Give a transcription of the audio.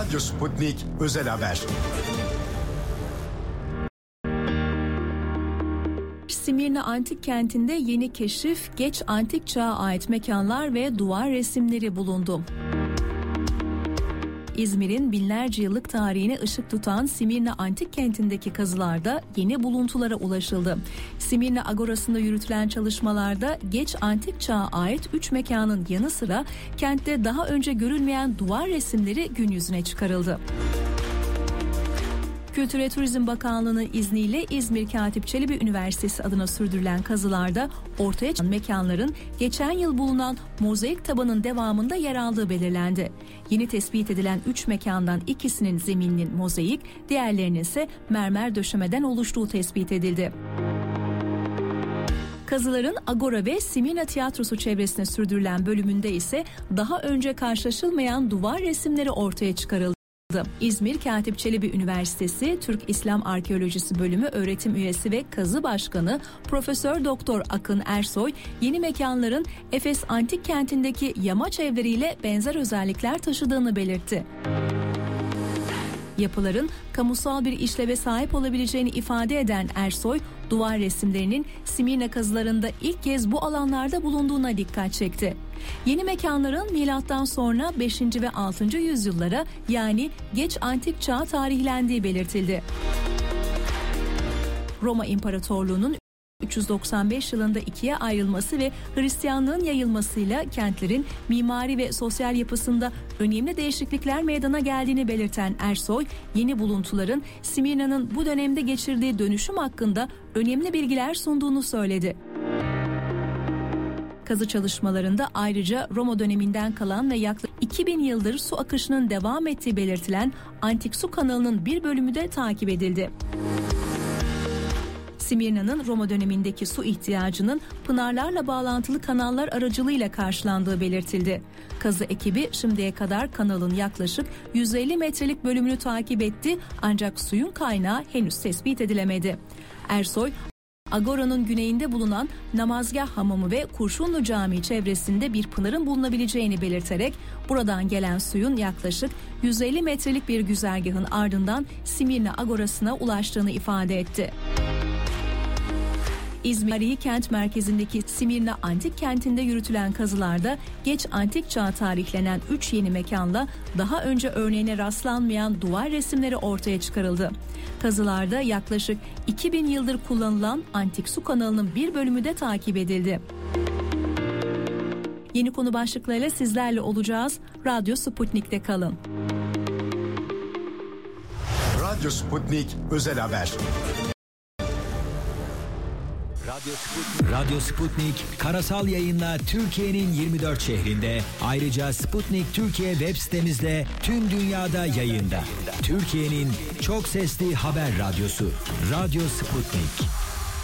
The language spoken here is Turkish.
Radyo Sputnik Özel Haber. Simirna Antik Kenti'nde yeni keşif, geç antik çağa ait mekanlar ve duvar resimleri bulundu. İzmir'in binlerce yıllık tarihine ışık tutan Simirna Antik Kenti'ndeki kazılarda yeni buluntulara ulaşıldı. Simirna Agorası'nda yürütülen çalışmalarda geç antik çağa ait 3 mekanın yanı sıra kentte daha önce görülmeyen duvar resimleri gün yüzüne çıkarıldı. Kültür ve Turizm Bakanlığı'nın izniyle İzmir Katip Çelebi Üniversitesi adına sürdürülen kazılarda ortaya çıkan mekanların geçen yıl bulunan mozaik tabanın devamında yer aldığı belirlendi. Yeni tespit edilen 3 mekandan ikisinin zemininin mozaik, diğerlerinin ise mermer döşemeden oluştuğu tespit edildi. Kazıların Agora ve Simirna Tiyatrosu çevresine sürdürülen bölümünde ise daha önce karşılaşılmayan duvar resimleri ortaya çıkarıldı. İzmir Katip Çelebi Üniversitesi Türk İslam Arkeolojisi Bölümü öğretim üyesi ve kazı başkanı Profesör Doktor Akın Ersoy, yeni mekanların Efes Antik Kenti'ndeki yamaç evleriyle benzer özellikler taşıdığını belirtti. Yapıların kamusal bir işleve sahip olabileceğini ifade eden Ersoy, duvar resimlerinin Simirna kazılarında ilk kez bu alanlarda bulunduğuna dikkat çekti. Yeni mekanların milattan sonra 5. ve 6. yüzyıllara, yani geç antik çağa tarihlendiği belirtildi. Roma İmparatorluğu'nun 395 yılında ikiye ayrılması ve Hristiyanlığın yayılmasıyla kentlerin mimari ve sosyal yapısında önemli değişiklikler meydana geldiğini belirten Ersoy, yeni buluntuların Simirna'nın bu dönemde geçirdiği dönüşüm hakkında önemli bilgiler sunduğunu söyledi. Kazı çalışmalarında ayrıca Roma döneminden kalan ve yaklaşık 2000 yıldır su akışının devam ettiği belirtilen Antik Su Kanalı'nın bir bölümü de takip edildi. Simirna'nın Roma dönemindeki su ihtiyacının pınarlarla bağlantılı kanallar aracılığıyla karşılandığı belirtildi. Kazı ekibi şimdiye kadar kanalın yaklaşık 150 metrelik bölümünü takip etti, ancak suyun kaynağı henüz tespit edilemedi. Ersoy, Agora'nın güneyinde bulunan Namazgah Hamamı ve Kurşunlu Camii çevresinde bir pınarın bulunabileceğini belirterek buradan gelen suyun yaklaşık 150 metrelik bir güzergahın ardından Simirna Agorası'na ulaştığını ifade etti. İzmir Tarihi Kent merkezindeki Simirna Antik Kenti'nde yürütülen kazılarda geç antik çağ tarihlenen 3 yeni mekanla daha önce örneğine rastlanmayan duvar resimleri ortaya çıkarıldı. Kazılarda yaklaşık 2000 yıldır kullanılan Antik Su Kanalı'nın bir bölümü de takip edildi. Yeni konu başlıklarıyla sizlerle olacağız. Radyo Sputnik'te kalın. Radyo Sputnik Özel Haber. Radyo Sputnik karasal yayınla Türkiye'nin 24 şehrinde, ayrıca Sputnik Türkiye web sitemizle tüm dünyada yayında. Türkiye'nin çok sesli haber radyosu Radyo Sputnik.